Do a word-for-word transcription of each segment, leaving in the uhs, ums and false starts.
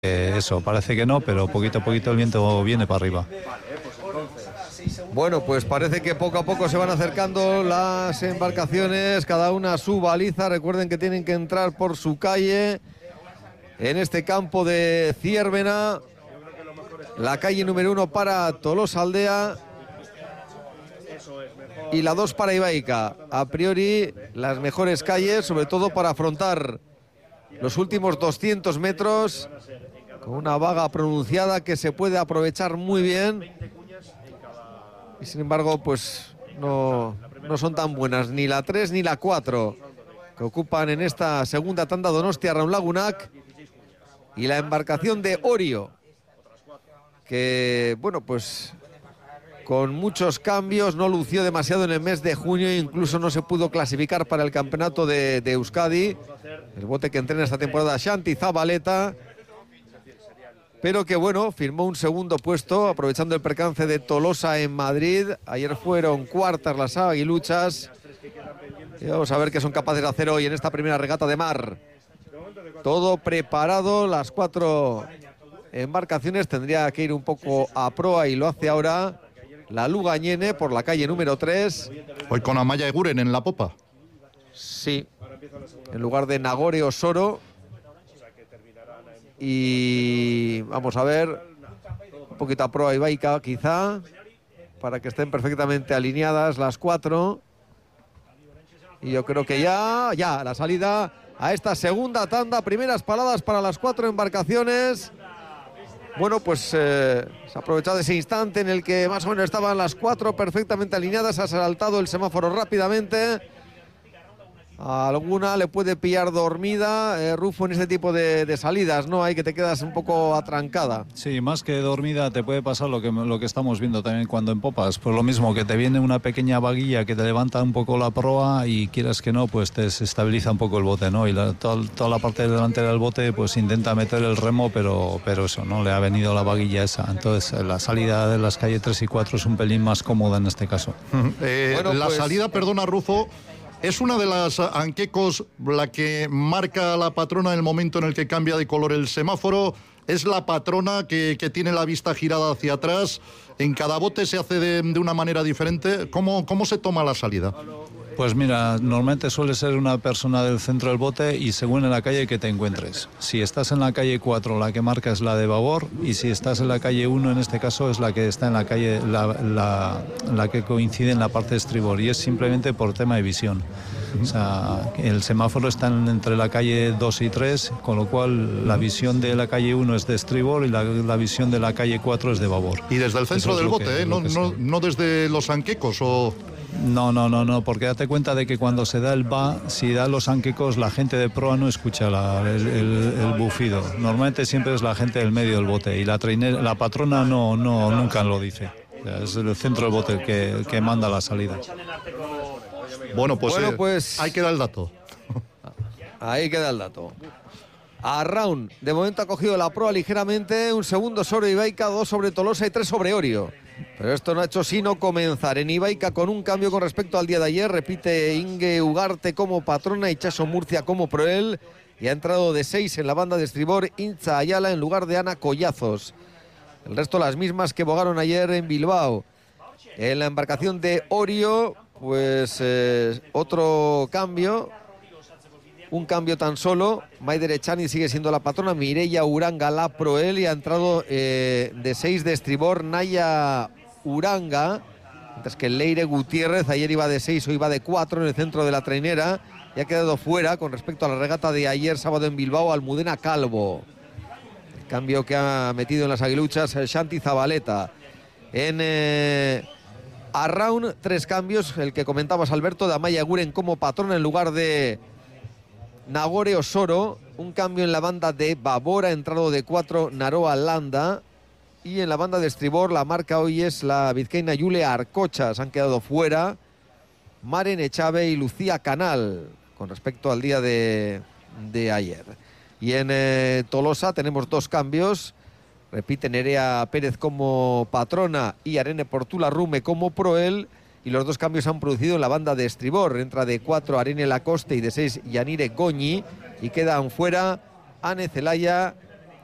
Eh, eso, parece que no, pero poquito a poquito el viento viene para arriba. Bueno, pues parece que poco a poco se van acercando las embarcaciones, cada una a su baliza. Recuerden que tienen que entrar por su calle en este campo de Ciérvena. La calle número uno para Tolosa Aldea y la dos para Ibaica. A priori las mejores calles, sobre todo para afrontar los últimos doscientos metros con una vaga pronunciada que se puede aprovechar muy bien. Y sin embargo, pues no, no son tan buenas ni la tres ni la cuatro que ocupan en esta segunda tanda Donostia Raun Lagunak y la embarcación de Orio, que bueno, pues con muchos cambios no lució demasiado en el mes de junio e incluso no se pudo clasificar para el campeonato de, de Euskadi, el bote que entrena esta temporada Shanti Zabaleta, pero que bueno, firmó un segundo puesto aprovechando el percance de Tolosa en Madrid. Ayer fueron cuartas las aguiluchas y vamos a ver qué son capaces de hacer hoy en esta primera regata de mar. Todo preparado, las cuatro embarcaciones. Tendría que ir un poco a proa y lo hace ahora la Lugañene por la calle número tres. Hoy con Amaya Eguren en la popa. Sí, en lugar de Nagore Osoro. Y vamos a ver, un poquito a proa Ibaica quizá, para que estén perfectamente alineadas las cuatro. Y yo creo que ya, ya, la salida a esta segunda tanda, primeras paradas para las cuatro embarcaciones. Bueno, pues eh, se ha aprovechado ese instante en el que más o menos estaban las cuatro perfectamente alineadas, ha saltado el semáforo rápidamente. A alguna le puede pillar dormida, eh, Rufo, en este tipo de, de salidas, ¿no? Hay que te quedas un poco atrancada. Sí, más que dormida te puede pasar lo que, lo que estamos viendo también cuando en popas, pues lo mismo, que te viene una pequeña vaguilla que te levanta un poco la proa y quieras que no, pues te desestabiliza un poco el bote, ¿no? Y la, toda, toda la parte delantera del bote pues intenta meter el remo, pero, pero eso, ¿no? Le ha venido la vaguilla esa. Entonces la salida de las calles tres y cuatro es un pelín más cómoda en este caso. eh, bueno, la pues... salida, perdona Rufo, ¿es una de las anquecos la que marca a la patrona en el momento en el que cambia de color el semáforo? ¿Es la patrona que, que tiene la vista girada hacia atrás? ¿En cada bote se hace de, de una manera diferente? ¿Cómo, cómo se toma la salida? Pues mira, normalmente suele ser una persona del centro del bote y según en la calle que te encuentres. Si estás en la calle cuatro, la que marca es la de babor, y si estás en la calle uno, en este caso es la que está en la calle, la, la, la que coincide en la parte de estribor, y es simplemente por tema de visión. O sea, el semáforo está entre la calle dos y tres, con lo cual la visión de la calle uno es de estribor y la, la visión de la calle cuatro es de babor. Y desde el centro del bote, que, ¿eh? No, no, no desde los anquecos o... No, no, no, no, porque date cuenta de que cuando se da el va, si da los anquecos, la gente de proa no escucha la, el, el, el bufido. Normalmente siempre es la gente del medio del bote y la trainera, la patrona no, no, nunca lo dice. O sea, es el centro del bote el que, el que manda la salida. Bueno, pues, bueno, pues eh, ahí queda el dato. Ahí queda el dato. A Raun, de momento ha cogido la proa ligeramente, un segundo sobre Ibaica, dos sobre Tolosa y tres sobre Orio. Pero esto no ha hecho sino comenzar en Ibaica con un cambio con respecto al día de ayer. Repite Inge Ugarte como patrona y Chaso Murcia como proel. Y ha entrado de seis en la banda de estribor Intza Ayala en lugar de Ana Collazos. El resto las mismas que bogaron ayer en Bilbao. En la embarcación de Orio, pues eh, otro cambio. Un cambio tan solo. Maider Echani sigue siendo la patrona. Mireia Uranga la proel. Y ha entrado eh, de seis de estribor Naya Uranga. Mientras que Leire Gutiérrez ayer iba de seis, hoy iba de cuatro en el centro de la trainera. Y ha quedado fuera con respecto a la regata de ayer sábado en Bilbao, Almudena Calvo. El cambio que ha metido en las aguiluchas Shanti Zabaleta. En eh, Arraun, tres cambios. El que comentabas, Alberto, de Amaya Eguren como patrona en lugar de Nagore Osoro. Un cambio en la banda de babor, ha entrado de cuatro Naroa Landa. Y en la banda de estribor la marca hoy es la vizcaína Julia Arcocha. Se han quedado fuera Maren Echave y Lucía Canal con respecto al día de, de ayer. Y en eh, Tolosa tenemos dos cambios. Repite Nerea Pérez como patrona y Arene Portula Rume como proel. Y los dos cambios se han producido en la banda de estribor. Entra de cuatro Arene Lacoste y de seis Yanire Goñi. Y quedan fuera Ane Zelaya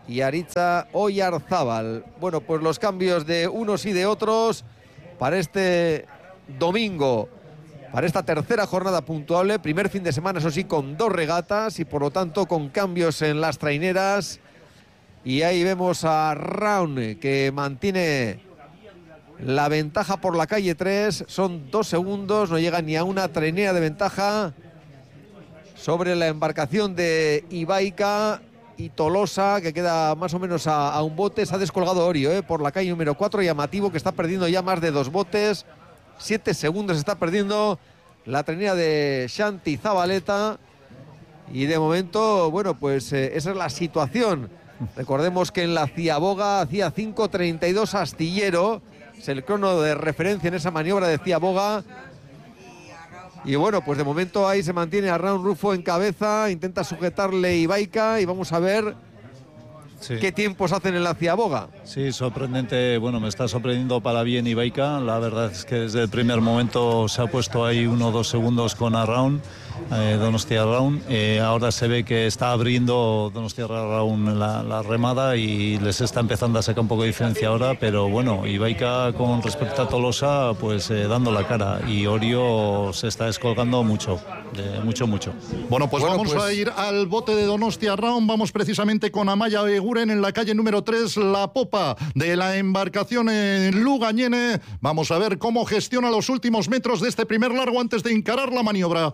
y Aritza Oyarzábal. Bueno, pues los cambios de unos y de otros para este domingo, para esta tercera jornada puntuable, primer fin de semana, eso sí, con dos regatas y por lo tanto con cambios en las traineras. Y ahí vemos a Raun, que mantiene la ventaja por la calle tres, son dos segundos, no llega ni a una trainera de ventaja sobre la embarcación de Ibaica y Tolosa, que queda más o menos a, a un bote. Se ha descolgado Orio eh, por la calle número cuatro, llamativo, que está perdiendo ya más de dos botes. Siete segundos está perdiendo la trainera de Shanti Zabaleta. Y de momento, bueno, pues eh, esa es la situación. Recordemos que en la Ciaboga hacía cinco treinta y dos Astillero. Es el crono de referencia en esa maniobra de Ciaboga. Y bueno, pues de momento ahí se mantiene a Raun Rufo en cabeza, intenta sujetarle Ibaica y vamos a ver sí. qué tiempos hacen en la Ciaboga. Sí, sorprendente, bueno, me está sorprendiendo para bien Ibaica. La verdad es que desde el primer momento se ha puesto ahí uno o dos segundos con Arraun, eh, Donostia Arraun. Eh, ahora se ve que está abriendo Donostia Arraun la, la remada y les está empezando a sacar un poco de diferencia ahora, pero bueno, Ibaica con respecto a Tolosa, pues eh, dando la cara, y Orio se está descolgando mucho, de, mucho, mucho. Bueno, pues bueno, vamos pues... a ir al bote de Donostia Arraun. Vamos precisamente con Amaya Eguren en la calle número tres, la popa de la embarcación en Lugañene. Vamos a ver cómo gestiona los últimos metros de este primer largo antes de encarar la maniobra.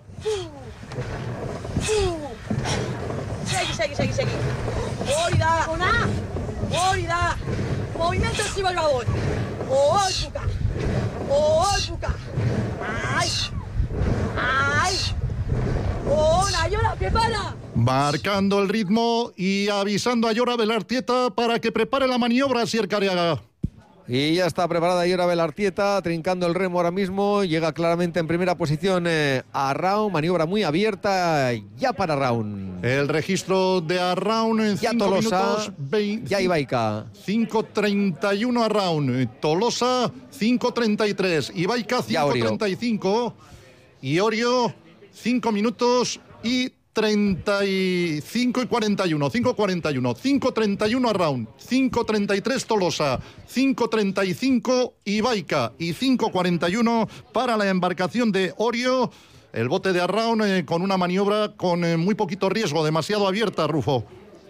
Segui, segui, segui, segui. Hori da. Ona. Hori da. Movimiento encima del babor. Oipuka. Oipuka. Ay. Ay. Ona, Llora, prepara. Marcando el ritmo y avisando a Llora Belartieta para que prepare la maniobra, Sier Cariaga. Y ya está preparada Llora Belartieta, trincando el remo ahora mismo. Llega claramente en primera posición eh, a Raun, maniobra muy abierta ya para Raun. El registro de Arraun en ya cinco Tolosa, minutos, veinte, ya Ibaica. cinco treinta y uno Arraun, Tolosa cinco treinta y tres, Ibaica cinco treinta y cinco y Orio cinco minutos y treinta y cinco y cuarenta y uno, cinco cuarenta y uno, cinco treinta y uno Arraun, cinco treinta y tres Tolosa, cinco treinta y cinco Ibaica y cinco cuarenta y uno para la embarcación de Orio. El bote de Arraun eh, con una maniobra con eh, muy poquito riesgo, demasiado abierta, Rufo.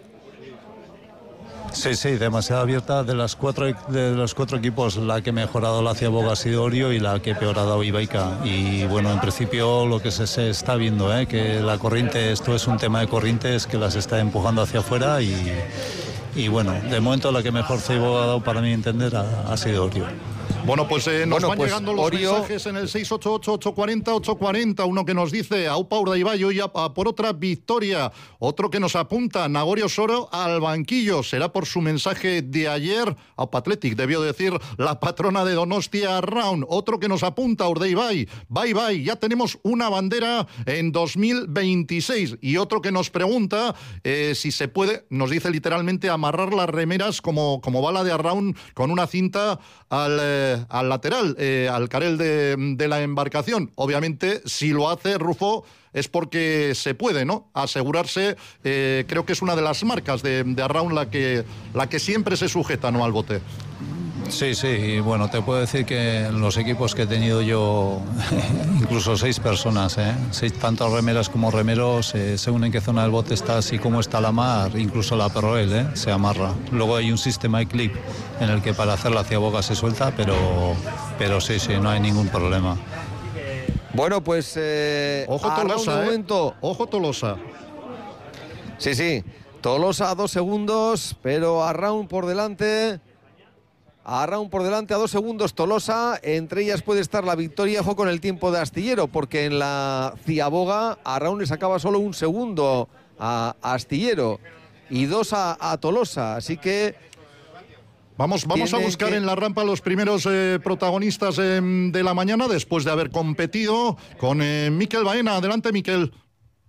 Sí, sí, demasiado abierta. De las cuatro de los cuatro equipos, la que ha mejorado la Ciaboga ha sido Orio y la que peor ha dado Ibaica. Y bueno, en principio lo que se, se está viendo, ¿eh? que la corriente, esto es un tema de corrientes que las está empujando hacia afuera y, y bueno, de momento la que mejor Ciaboga ha dado para mi entender ha, ha sido Orio. Bueno, pues eh, nos bueno, van pues llegando los Orio... mensajes en el seis ocho ocho, ocho cuatro cero, ocho cuatro cero. Uno que nos dice Aupa Urdaibai hoy a, a por otra victoria. Otro que nos apunta Nagorio Soro al banquillo. Será por su mensaje de ayer. Aupa Athletic debió decir la patrona de Donostia Arraun. Otro que nos apunta Urdaibai. Bye bye, ya tenemos una bandera en dos mil veintiséis. Y otro que nos pregunta eh, si se puede, nos dice literalmente, amarrar las remeras como, como bala de Arraun con una cinta al... Eh, al lateral, eh, al carel de, de la embarcación. Obviamente, si lo hace Rufo es porque se puede, ¿no? Asegurarse, eh, creo que es una de las marcas de, de Arraun la que, la que siempre se sujeta, ¿no?, al bote. Sí, sí, y bueno, te puedo decir que en los equipos que he tenido yo, incluso seis personas, ¿eh? seis, tanto remeras como remeros, eh, según en qué zona del bote estás y cómo está la mar, incluso la perroel, ¿eh? se amarra. Luego hay un sistema de clip en el que para hacer la ciaboga se suelta, pero, pero sí, sí, no hay ningún problema. Bueno, pues... Eh, Ojo Tolosa, ¿eh? Momento. Ojo Tolosa. Sí, sí, Tolosa a dos segundos, pero Arraun por delante... Arraun por delante a dos segundos Tolosa, entre ellas puede estar la victoria, ojo con el tiempo de Astillero, porque en la Ciaboga Arraun le sacaba solo un segundo a, a Astillero y dos a, a Tolosa, así que... Vamos, vamos a buscar que... en la rampa los primeros eh, protagonistas eh, de la mañana, después de haber competido con eh, Miquel Baena. Adelante, Miquel.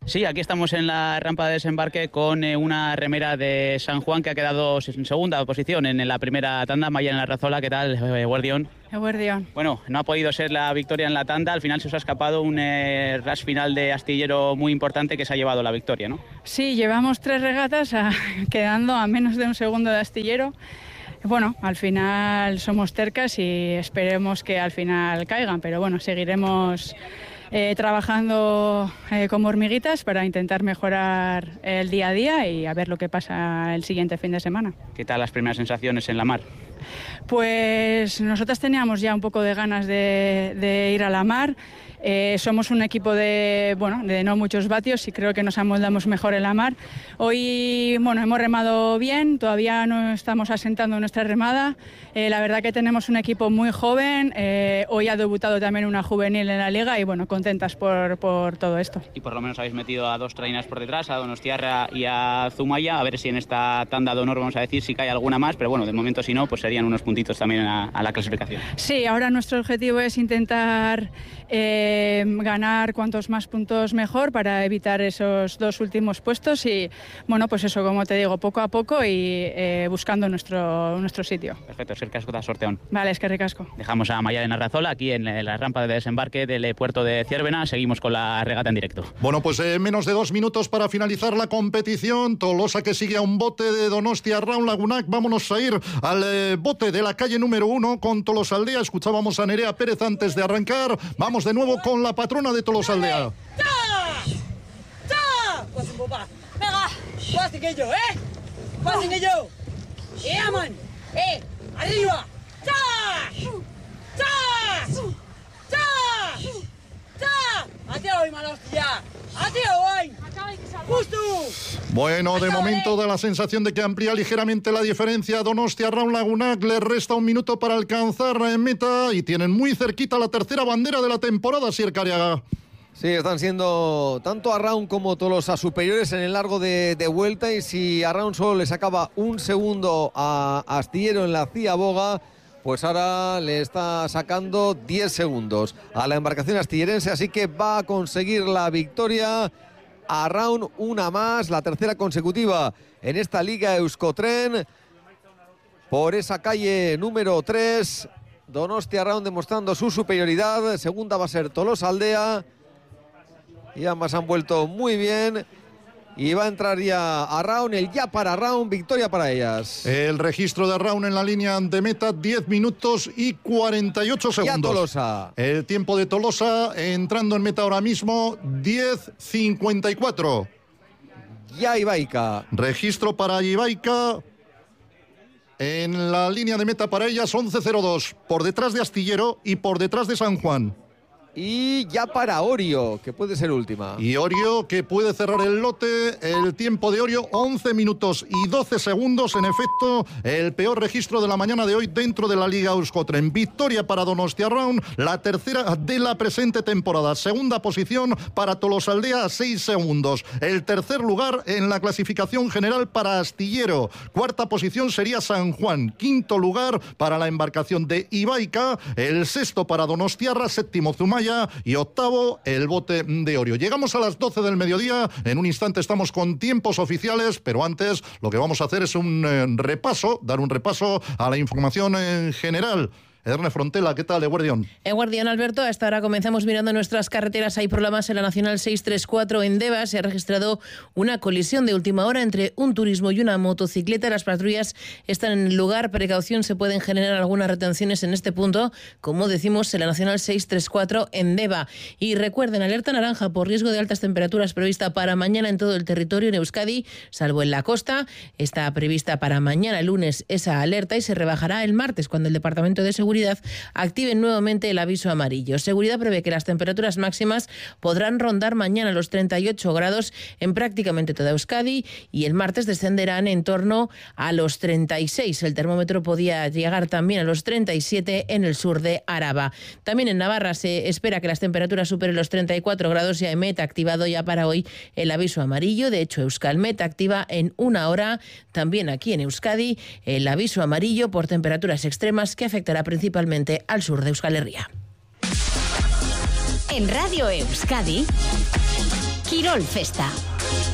Sí, aquí estamos en la rampa de desembarque con eh, una remera de San Juan que ha quedado en segunda posición en la primera tanda. Mayalen Arrazola, ¿qué tal, eh, Guardión? Guardión. Bueno, no ha podido ser la victoria en la tanda, al final se os ha escapado un eh, rush final de astillero muy importante que se ha llevado la victoria, ¿no? Sí, llevamos tres regatas a, quedando a menos de un segundo de astillero. Bueno, al final somos tercas y esperemos que al final caigan, pero bueno, seguiremos eh, trabajando eh, como hormiguitas para intentar mejorar el día a día y a ver lo que pasa el siguiente fin de semana. ¿Qué tal las primeras sensaciones en la mar? Pues nosotras teníamos ya un poco de ganas de, de ir a la mar. Eh, somos un equipo de, bueno, de no muchos vatios y creo que nos amoldamos mejor en la mar. Hoy bueno, hemos remado bien, todavía no estamos asentando nuestra remada. Eh, la verdad que tenemos un equipo muy joven, eh, hoy ha debutado también una juvenil en la liga y bueno, contentas por, por todo esto. Y por lo menos habéis metido a dos trainas por detrás, a Donostiarra y a Zumaya, a ver si en esta tanda de honor vamos a decir si cae alguna más, pero bueno, de momento si no, pues serían unos puntitos también a, a la clasificación. Sí, ahora nuestro objetivo es intentar eh, ganar cuantos más puntos mejor para evitar esos dos últimos puestos y bueno, pues eso, como te digo, poco a poco y eh, buscando nuestro, nuestro sitio. Perfecto, es que ricasco da sorteón. Vale, es que ricasco. Dejamos a Mayalen Arrazola aquí en la rampa de desembarque del puerto de Ciervena, seguimos con la regata en directo. Bueno, pues eh, menos de dos minutos para finalizar la competición. Tolosa que sigue a un bote de Donostia Round Lagunac. Vámonos a ir al eh, bote de la calle número uno con Tolosaldea. Escuchábamos a Nerea Pérez antes de arrancar. Vamos de nuevo con la patrona de Tolosaldea. Venga, más que yo, ¿eh? Más que yo. ¡Eh, man! ¡Eh! ¡Arriba! ¡Cha! ¡Cha! ¡Cha! ¡Cha! ¡A ti hoy, malostia! ¡A ti hoy! ¡Justo! Bueno, de momento da la sensación de que amplía ligeramente la diferencia. Donostia Round Lagunac le resta un minuto para alcanzar en meta y tienen muy cerquita la tercera bandera de la temporada, Sier Cariaga. Sí, están siendo tanto Arraun como Tolosa superiores en el largo de, de vuelta y si Arraun solo le sacaba un segundo a Astillero en la Ciaboga, pues ahora le está sacando diez segundos a la embarcación astillerense, así que va a conseguir la victoria Arraun, una más, la tercera consecutiva en esta Liga Euskotren por esa calle número tres. Donostia Arraun demostrando su superioridad, segunda va a ser Tolosaldea. Y ambas han vuelto muy bien. Y va a entrar ya Arraun, el ya para Arraun, victoria para ellas. El registro de Arraun en la línea de meta, diez minutos y cuarenta y ocho segundos. Ya Tolosa. El tiempo de Tolosa entrando en meta ahora mismo, diez cincuenta y cuatro. Ya Ibaica. Registro para Ibaica. En la línea de meta para ellas, once cero dos. Por detrás de Astillero y por detrás de San Juan. Y ya para Orio, que puede ser última. Y Orio, que puede cerrar el lote. El tiempo de Orio, once minutos y doce segundos. En efecto, el peor registro de la mañana de hoy dentro de la Liga Euskotren. Victoria para Donostia Round, la tercera de la presente temporada. Segunda posición para Tolosaldea, seis segundos. El tercer lugar en la clasificación general para Astillero. Cuarta posición sería San Juan. Quinto lugar para la embarcación de Ibaica. El sexto para Donostiarra. Séptimo Zumaya. Y octavo, el bote de Orio. Llegamos a las doce del mediodía. En un instante estamos con tiempos oficiales, pero antes lo que vamos a hacer es un eh, repaso, dar un repaso a la información en general. Erne Frontela, ¿qué tal, Eguardión? Eguardión, Alberto, hasta ahora comenzamos mirando nuestras carreteras. Hay problemas en la Nacional seiscientos treinta y cuatro en Deva. Se ha registrado una colisión de última hora entre un turismo y una motocicleta. Las patrullas están en el lugar. Precaución, se pueden generar algunas retenciones en este punto, como decimos, en la Nacional seiscientos treinta y cuatro en Deva. Y recuerden, alerta naranja por riesgo de altas temperaturas prevista para mañana en todo el territorio en Euskadi, salvo en la costa. Está prevista para mañana lunes esa alerta y se rebajará el martes, cuando el Departamento de Seguridad activen nuevamente el aviso amarillo. Seguridad prevé que las temperaturas máximas podrán rondar mañana los treinta y ocho grados en prácticamente toda Euskadi y el martes descenderán en torno a los treinta y seis. El termómetro podía llegar también a los treinta y siete en el sur de Araba. También en Navarra se espera que las temperaturas superen los treinta y cuatro grados y AEMET ha activado ya para hoy el aviso amarillo. De hecho, Euskalmet activa en una hora también aquí en Euskadi el aviso amarillo por temperaturas extremas que afectará principalmente principalmente al sur de Euskal Herria. En Radio Euskadi, Quirol Festa.